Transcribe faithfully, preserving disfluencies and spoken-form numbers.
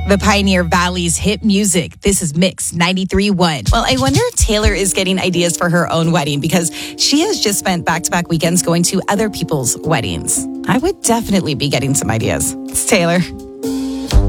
The Pioneer Valley's hit music. This is Mix ninety-three point one. Well, I wonder if Taylor is getting ideas for her own wedding because she has just spent back-to-back weekends going to other people's weddings. I would definitely be getting some ideas. It's Taylor.